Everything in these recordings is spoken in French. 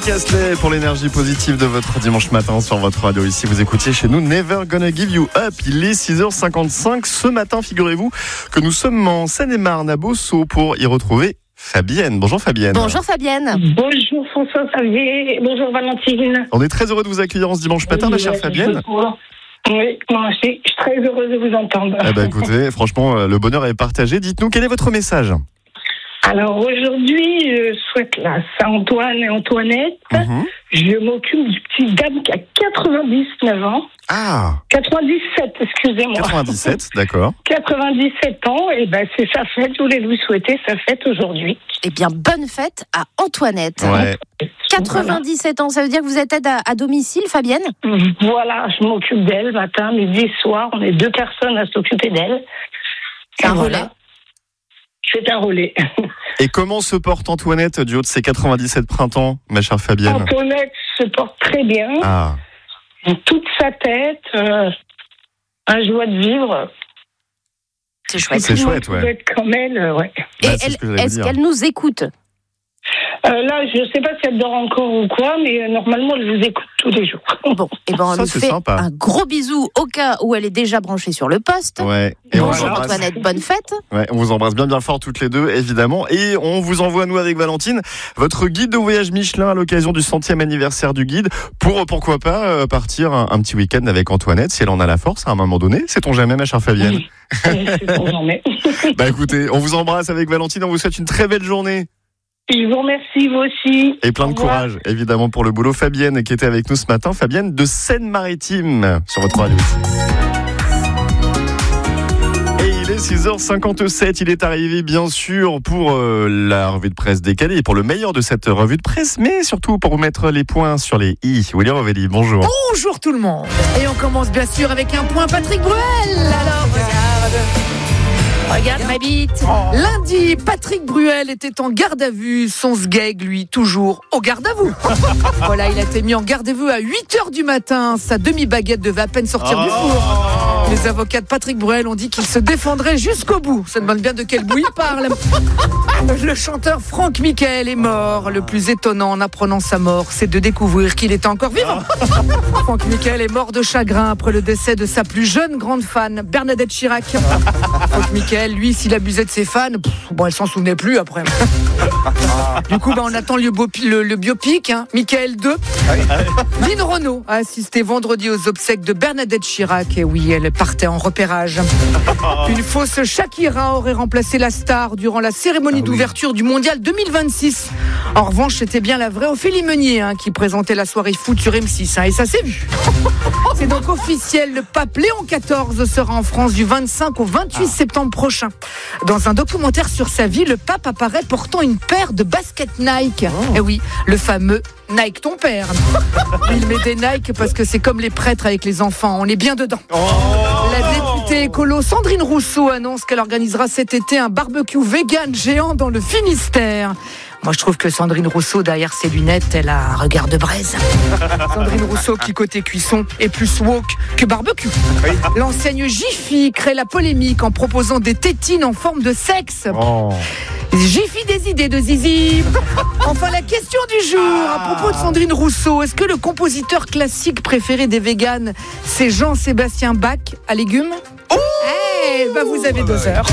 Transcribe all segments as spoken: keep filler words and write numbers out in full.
Rick Astley pour l'énergie positive de votre dimanche matin sur votre radio. Ici, vous écoutiez chez nous Never Gonna Give You Up. Il est six heures cinquante-cinq. Ce matin, figurez-vous que nous sommes en Seine-et-Marne à Beauceau pour y retrouver Fabienne. Bonjour Fabienne. Bonjour Fabienne. Bonjour François Xavier. Bonjour Valentine. On est très heureux de vous accueillir en ce dimanche matin, oui, ma chère ouais, Fabienne. Oui, moi aussi, je suis très heureuse de vous entendre. Eh ben, écoutez, franchement, le bonheur est partagé. Dites-nous, quel est votre message ? Alors aujourd'hui, je souhaite la Saint-Antoine et Antoinette. Mm-hmm. Je m'occupe du petit dame qui a quatre-vingt-dix-neuf ans. Ah quatre-vingt-dix-sept, excusez-moi. quatre-vingt-dix-sept, d'accord. quatre-vingt-dix-sept ans, et ben c'est sa fête. Je voulais lui souhaiter sa fête aujourd'hui. Eh bien, bonne fête à Antoinette. Ouais. quatre-vingt-dix-sept ans, ça veut dire que vous êtes aide à, à domicile, Fabienne ? Voilà, je m'occupe d'elle matin, midi, soir. On est deux personnes à s'occuper d'elle. C'est un relais. C'est un relais. Et comment se porte Antoinette du haut de ses quatre-vingt-dix-sept printemps, ma chère Fabienne ? Antoinette se porte très bien. Ah. Toute sa tête, euh, un joie de vivre. C'est chouette. C'est chouette, ouais. Être comme elle, euh, ouais. Et bah, elle, ce est-ce dire. qu'elle nous écoute ? Euh, là, je ne sais pas si elle dort encore ou quoi, mais euh, normalement, elle vous écoute tous les jours. Bon, et ben on Ça, lui c'est fait sympa. un gros bisou au cas où elle est déjà branchée sur le poste. Ouais. Et Bonjour on, Antoinette, bonne fête. ouais, on vous embrasse bien bien fort toutes les deux, évidemment. Et on vous envoie, nous, avec Valentine, votre guide de voyage Michelin à l'occasion du centième anniversaire du guide, pour, pourquoi pas, euh, partir un, un petit week-end avec Antoinette, si elle en a la force, à un moment donné. Sait-on jamais, ma chère Fabienne ? Oui, c'est jamais. Bah écoutez, on vous embrasse avec Valentine, on vous souhaite une très belle journée. Je vous remercie, vous aussi. Et plein de Au revoir. courage, évidemment, pour le boulot. Fabienne, qui était avec nous ce matin. Fabienne de Seine-Maritime, sur votre radio. Et il est six heures cinquante-sept. Il est arrivé, bien sûr, pour euh, la revue de presse décalée, pour le meilleur de cette revue de presse, mais surtout pour vous mettre les points sur les i. Willy Rovelli, bonjour. Bonjour tout le monde. Et on commence bien sûr avec un point Patrick Bruel. Alors regarde. Regarde ma bite. Lundi, Patrick Bruel était en garde à vue. Son sgeg, lui, toujours au garde à vous. Voilà, il a été mis en garde à vue à huit heures du matin. Sa demi-baguette devait à peine sortir oh du four. Les avocats de Patrick Bruel ont dit qu'il se défendrait jusqu'au bout. Ça demande bien de quel bout il parle. Le chanteur Franck Michael est mort. Le plus étonnant en apprenant sa mort, c'est de découvrir qu'il était encore vivant. Franck Michael est mort de chagrin après le décès de sa plus jeune grande fan, Bernadette Chirac. Franck Michael, lui, s'il abusait de ses fans, pff, bon, elle s'en souvenait plus après. Du coup, bah, on attend le, beau, le, le biopic, hein, Michael deux. Lynn Renaud a assisté vendredi aux obsèques de Bernadette Chirac. Et oui, elle partait en repérage. Une fausse Shakira aurait remplacé la star durant la cérémonie ah, d'ouverture oui. du Mondial deux mille vingt-six. En revanche, c'était bien la vraie Ophélie Meunier hein, qui présentait la soirée foot sur M six. Hein, et ça s'est vu. C'est donc officiel, le pape Léon quatorze sera en France du vingt-cinq au vingt-huit ah. septembre prochain. Dans un documentaire sur sa vie, le pape apparaît portant une paire de baskets Nike. Oh. Et oui, le fameux Nike ton père. Il met des Nike parce que c'est comme les prêtres avec les enfants, on est bien dedans. Oh. La députée écolo Sandrine Rousseau annonce qu'elle organisera cet été un barbecue vegan géant dans le Finistère. Moi, je trouve que Sandrine Rousseau, derrière ses lunettes, elle a un regard de braise. Sandrine Rousseau, qui côté cuisson, est plus woke que barbecue. Oui. L'enseigne Jiffy crée la polémique en proposant des tétines en forme de sexe. Oh. Jiffy des idées de zizi. Enfin, la question du jour, à propos de Sandrine Rousseau, est-ce que le compositeur classique préféré des véganes, c'est Jean-Sébastien Bach à légumes ? Oh Eh ben, vous avez deux heures.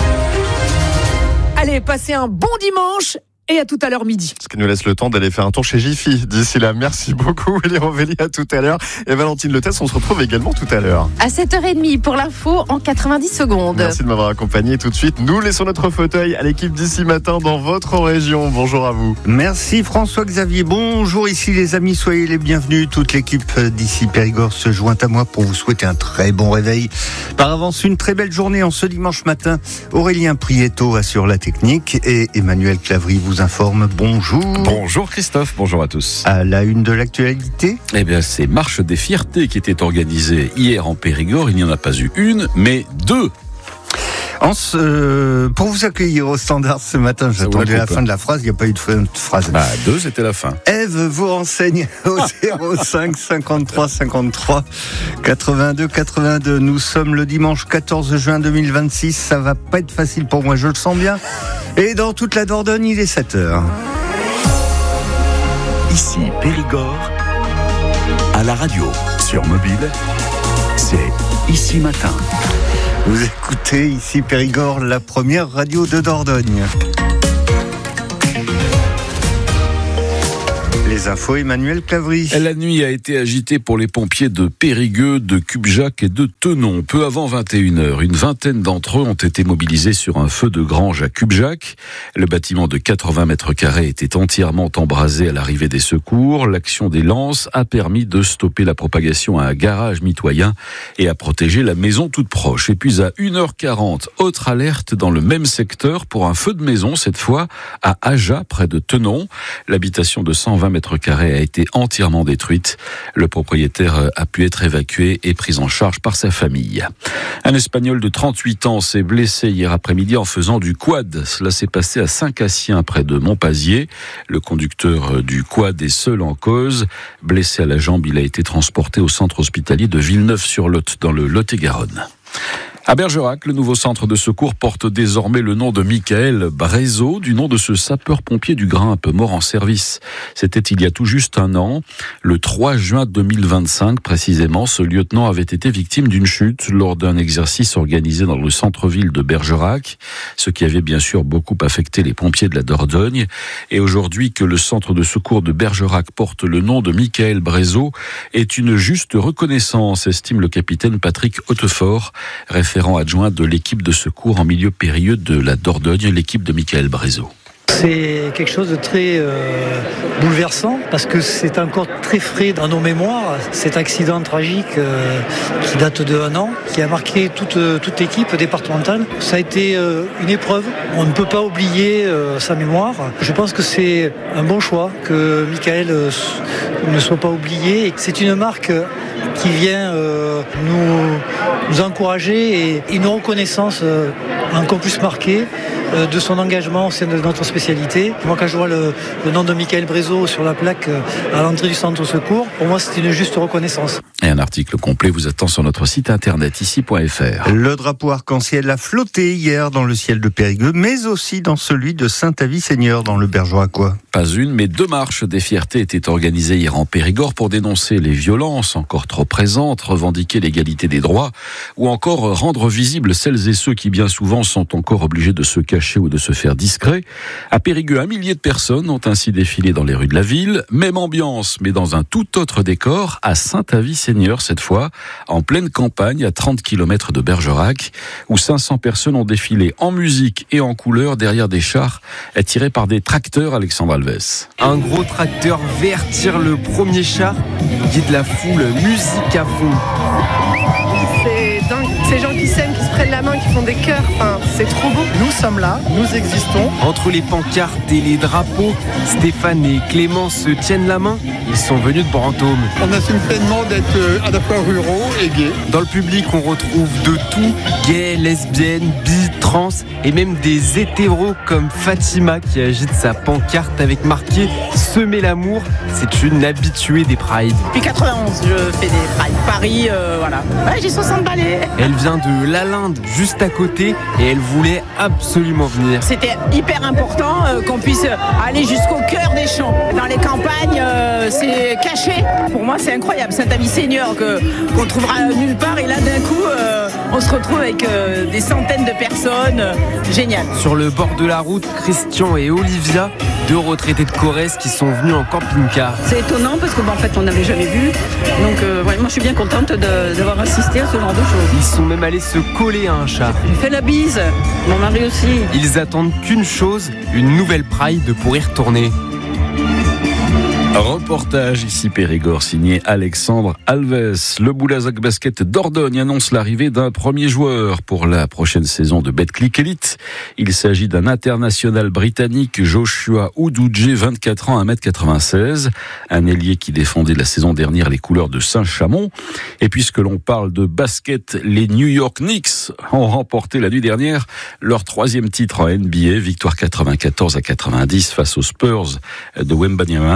Allez, passez un bon dimanche. Et à tout à l'heure midi. Ce qui nous laisse le temps d'aller faire un tour chez Jiffy. D'ici là, merci beaucoup, Willy Rovelli, à tout à l'heure. Et Valentine Letès, on se retrouve également tout à l'heure. À sept heures trente pour l'info en quatre-vingt-dix secondes. Merci de m'avoir accompagné. Tout de suite, nous laissons notre fauteuil à l'équipe d'ici matin dans votre région. Bonjour à vous. Merci François Xavier. Bonjour ici les amis, soyez les bienvenus. Toute l'équipe d'ici Périgord se joint à moi pour vous souhaiter un très bon réveil. Par avance, une très belle journée en ce dimanche matin. Aurélien Prieto assure la technique et Emmanuel Clavry vous informe. Bonjour. Bonjour Christophe, bonjour à tous. À la une de l'actualité. Eh bien, c'est Marche des Fiertés qui était organisée hier en Périgord. Il n'y en a pas eu une, mais deux. En ce, euh, pour vous accueillir au standard ce matin, j'attendais la fin de la phrase, il n'y a pas eu de fin de phrase. Bah, deux, c'était la fin. Ève vous renseigne au zéro cinq cinquante-trois cinquante-trois quatre-vingt-deux quatre-vingt-deux. Nous sommes le dimanche quatorze juin deux mille vingt-six. Ça va pas être facile pour moi, je le sens bien. Et dans toute la Dordogne, il est sept heures. Ici Périgord, à la radio, sur mobile, c'est Ici Matin. Vous écoutez Ici Périgord, la première radio de Dordogne. Les infos, Emmanuel Clavry. La nuit a été agitée pour les pompiers de Périgueux, de Cubjac et de Thenon. Peu avant vingt et une heures, une vingtaine d'entre eux ont été mobilisés sur un feu de grange à Cubjac. Le bâtiment de quatre-vingts mètres carrés était entièrement embrasé à l'arrivée des secours. L'action des lances a permis de stopper la propagation à un garage mitoyen et à protéger la maison toute proche. Et puis à une heure quarante, autre alerte dans le même secteur pour un feu de maison, cette fois à Aja, près de Thenon. L'habitation de cent vingt mètres carrés a été entièrement détruite. Le propriétaire a pu être évacué et pris en charge par sa famille. Un Espagnol de trente-huit ans s'est blessé hier après-midi en faisant du quad. Cela s'est passé à Saint-Cassien, près de Montpazier. Le conducteur du quad est seul en cause. Blessé à la jambe, il a été transporté au centre hospitalier de Villeneuve-sur-Lot, dans le Lot-et-Garonne. À Bergerac, le nouveau centre de secours porte désormais le nom de Michael Brézot, du nom de ce sapeur-pompier du Grimpe, mort en service. C'était il y a tout juste un an. Le trois juin deux mille vingt-cinq, précisément, ce lieutenant avait été victime d'une chute lors d'un exercice organisé dans le centre-ville de Bergerac, ce qui avait bien sûr beaucoup affecté les pompiers de la Dordogne. Et aujourd'hui, que le centre de secours de Bergerac porte le nom de Michael Brézot est une juste reconnaissance, estime le capitaine Patrick Hautefort, référent adjoint de l'équipe de secours en milieu périlleux de la Dordogne, l'équipe de Michael Brézot. C'est quelque chose de très euh, bouleversant parce que c'est encore très frais dans nos mémoires. Cet accident tragique euh, qui date de un an, qui a marqué toute, toute l'équipe départementale. Ça a été euh, une épreuve. On ne peut pas oublier euh, sa mémoire. Je pense que c'est un bon choix que Michael euh, ne soit pas oublié. C'est une marque qui vient euh, nous, nous encourager et une reconnaissance euh, encore plus marquée euh, de son engagement au sein de notre spécialité. Moi, quand je vois le, le nom de Michael Brézot sur la plaque euh, à l'entrée du centre de secours, pour moi, c'est une juste reconnaissance. Et un article complet vous attend sur notre site internet ici point f r. Le drapeau arc-en-ciel a flotté hier dans le ciel de Périgueux, mais aussi dans celui de Saint-Avy-Seigneur dans le Bergeracois. Pas une, mais deux marches des fiertés étaient organisées hier en Périgord pour dénoncer les violences encore trop présentes, revendiquer l'égalité des droits ou encore rendre visibles celles et ceux qui bien souvent sont encore obligés de se cacher ou de se faire discrets. À Périgueux, un millier de personnes ont ainsi défilé dans les rues de la ville. Même ambiance, mais dans un tout autre décor, à Saint-Avy-Seigneur cette fois, en pleine campagne à trente kilomètres de Bergerac, où cinq cents personnes ont défilé en musique et en couleur derrière des chars tirés par des tracteurs. Alexandre Alves. Un gros tracteur vert tire le premier char, guide la foule, musique à fond. C'est dingue, ces gens qui s'aiment, qui se prennent la main, qui font des cœurs, enfin, c'est trop beau. Nous sommes là, nous existons. Entre les pancartes et les drapeaux, Stéphane et Clément se tiennent la main. Ils sont venus de Brantôme. On assume pleinement d'être à la fois ruraux et gays. Dans le public, on retrouve de tout, gays, lesbiennes, bi, trans et même des hétéros comme Fatima qui agite sa pancarte avec marqué « Semer l'amour ». C'est une habituée des Prides. Depuis quatre-vingt-onze, je fais des Prides. Paris, euh, voilà. Ouais, j'ai soixante balais. Elle vient de Lalinde, juste à côté, et elle voulait absolument venir. C'était hyper important euh, qu'on puisse aller jusqu'au cœur des champs. Dans les campagnes, euh, c'est caché. Pour moi, c'est incroyable. Saint-Avy-Seigneur que, qu'on trouvera nulle part. Et là, d'un coup, euh, on se retrouve avec euh, des centaines de personnes. Euh, génial. Sur le bord de la route, Christian et Olivia, deux retraités de Corrèze qui sont venus en camping-car. C'est étonnant parce que bah, en fait, on n'avait jamais vu. Donc, euh, ouais, moi, je suis bien contente de, d'avoir assisté à ce genre de choses. Ils sont même allés se coller à un char. J'ai fait la bise. Mon mari aussi. Ils attendent qu'une chose, une nouvelle Pride pour y retourner. Reportage ici Périgord signé Alexandre Alves. Le Boulazac Basket Dordogne annonce l'arrivée d'un premier joueur pour la prochaine saison de Betclic Elite. Il s'agit d'un international britannique, Joshua Oudouje, vingt-quatre ans, un mètre quatre-vingt-seize. Un ailier qui défendait la saison dernière les couleurs de Saint-Chamond. Et puisque l'on parle de basket, les New York Knicks ont remporté la nuit dernière leur troisième titre en N B A. Victoire quatre-vingt-quatorze à quatre-vingt-dix face aux Spurs de Wembanyama.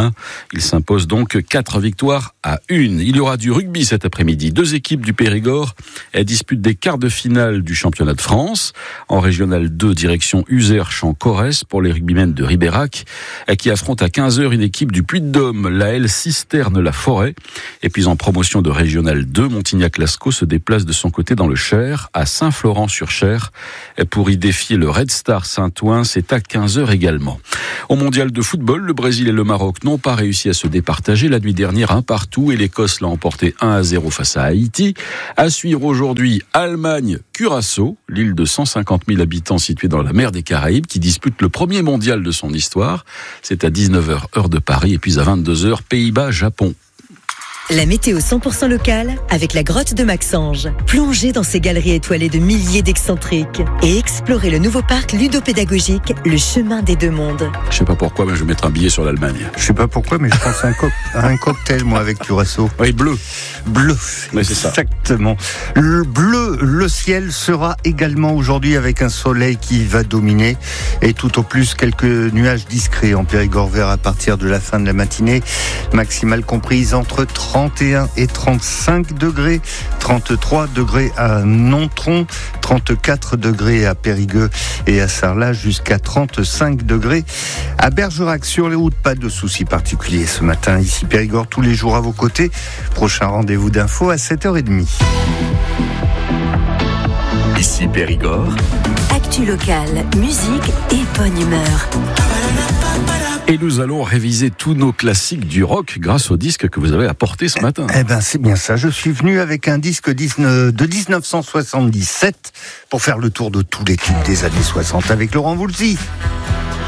Il s'impose donc quatre victoires à une. Il y aura du rugby cet après-midi. Deux équipes du Périgord disputent des quarts de finale du championnat de France. En régional deux, direction Uzère-Champ-Corrèze pour les rugbymen de Ribérac, qui affrontent à quinze heures une équipe du Puy-de-Dôme, la L Cisterne-la-Forêt. Et puis en promotion de régional deux, Montignac-Lascaux se déplace de son côté dans le Cher, à Saint-Florent-sur-Cher, pour y défier le Red Star Saint-Ouen. C'est à quinze heures également. Au mondial de football, le Brésil et le Maroc n'ont pas réussi à se départager. La nuit dernière, un partout, et l'Écosse l'a emporté un à zéro face à Haïti. À suivre aujourd'hui, Allemagne-Curaçao, l'île de cent cinquante mille habitants située dans la mer des Caraïbes, qui dispute le premier mondial de son histoire. C'est à dix-neuf heures, heure de Paris, et puis à vingt-deux heures, Pays-Bas-Japon. La météo cent pour cent locale avec la grotte de Maxange. Plongez dans ces galeries étoilées de milliers d'excentriques et explorez le nouveau parc ludopédagogique, le chemin des deux mondes. Je sais pas pourquoi, mais je vais mettre un billet sur l'Allemagne. Je sais pas pourquoi, mais je pense à un, co- à un cocktail, moi, avec Curaçao. Oui, bleu. Bleu. Oui, c'est ça. Exactement. Le bleu, le ciel sera également aujourd'hui avec un soleil qui va dominer et tout au plus quelques nuages discrets en Périgord vert à partir de la fin de la matinée. Maximale comprise entre trente et un et trente-cinq degrés, trente-trois degrés à Nontron, trente-quatre degrés à Périgueux et à Sarlat, jusqu'à trente-cinq degrés à Bergerac. Sur les routes, pas de soucis particuliers ce matin. Ici Périgord, tous les jours à vos côtés. Prochain rendez-vous d'infos à sept heures trente. Ici Périgord. Actu locale, musique et bonne humeur. Et nous allons réviser tous nos classiques du rock grâce au disque que vous avez apporté ce matin. Eh ben, c'est bien ça. Je suis venu avec un disque de dix-neuf cent soixante-dix-sept pour faire le tour de tous les tubes des années soixante avec Laurent Voulzy.